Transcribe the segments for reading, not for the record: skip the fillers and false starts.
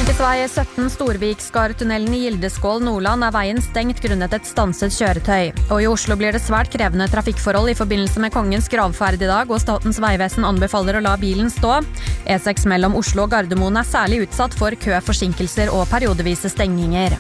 Fylkesvei 17 Storviksgardtunnelen i Gildeskål, Nordland veien stengt grunnet et stanset kjøretøy. Og i Oslo blir det svært krevende trafikkforhold i forbindelse med kongens gravferd i dag, og Statens vegvesen anbefaler å la bilen stå. E6 mellom Oslo og Gardermoen særlig utsatt for kø, forsinkelser og periodevise stenginger.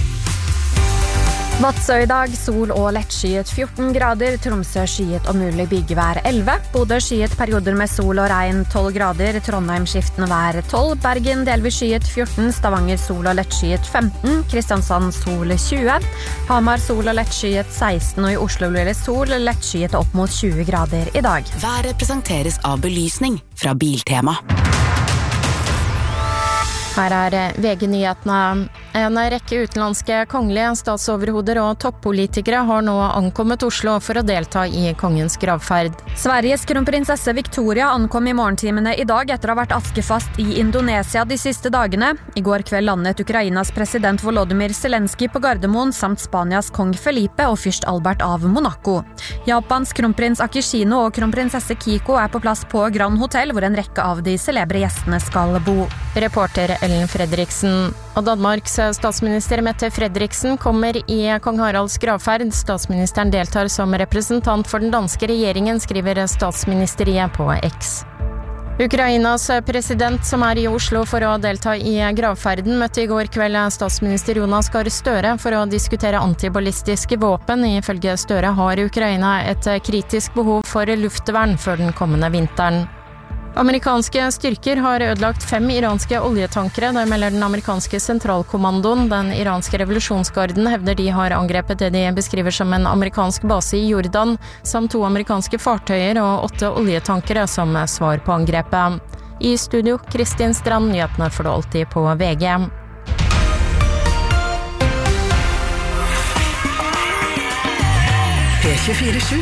Vadsø i dag, sol og lettskyet 14 grader, Tromsø skyet og mulig byggevær 11, Bodø skyet perioder med sol og regn 12 grader, Trondheim skiftende vær 12, Bergen delvis skyet 14, Stavanger sol og lettskyet 15, Kristiansand sol 20, Hamar sol og lettskyet 16, og i Oslo blir det sol og lettskyet opp mot 20 grader i dag. Været presenteres av belysning fra Biltema. Her VG-nyhetene. En rekke utenlandske kongelige, statsoverhoder og toppolitikere har nå ankommet Oslo for å delta i kongens gravferd. Sveriges kronprinsesse Victoria ankom i morgentimene i dag etter å ha vært askefast i Indonesia de siste dagene. I går kveld landet Ukrainas president Volodymyr Zelensky på Gardermoen, samt Spanias kong Felipe og fyrst Albert av Monaco. Japans kronprins Akishino og kronprinsesse Kiko på plass på Grand Hotel, hvor en rekke av de celebre gjestene skal bo. Reporter Ellen Fredriksen. Og Danmarks statsminister Mette Frederiksen kommer i kong Haralds gravferd. Statsministeren deltar som representant for den danske regjeringen, skriver statsministeriet på X. Ukrainas president, som i Oslo for å delta i gravferden, møtte i går kveld statsminister Jonas Gahr Støre for å diskutere antiballistiske våpen. Ifølge Støre har Ukraina et kritisk behov for luftvern før den kommende vinteren. Amerikanske styrker har ødelagt 5 iranske oljetankere, det melder den amerikanske sentralkommandoen. Den iranske revolusjonsgarden hevder de har angrepet det de beskriver som en amerikansk base i Jordan, samt 2 amerikanske fartøyer og 8 oljetankere som svar på angrepet. I studio, Kristin Strand, nyhetene får du alltid på VG. P24/7